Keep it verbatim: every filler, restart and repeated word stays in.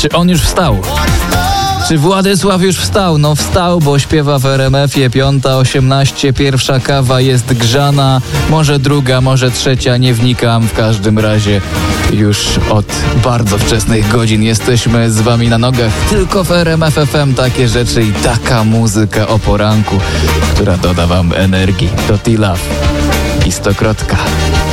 Czy on już wstał? Czy Władysław już wstał? No wstał, bo śpiewa w R M F-ie, piąta osiemnaście, pierwsza kawa jest grzana, może druga, może trzecia, nie wnikam, w każdym razie już od bardzo wczesnych godzin jesteśmy z wami na nogach, tylko w R M F F M takie rzeczy i taka muzyka o poranku, która doda wam energii. To T-Love i Stokrotka.